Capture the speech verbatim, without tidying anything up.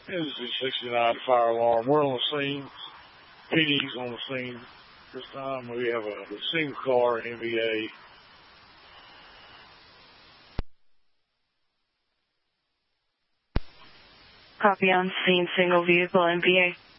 This is sixty-nine fire alarm. We're on the scene. P D's on the scene. This time we have a, a single car N V A. Copy on scene, single vehicle N V A.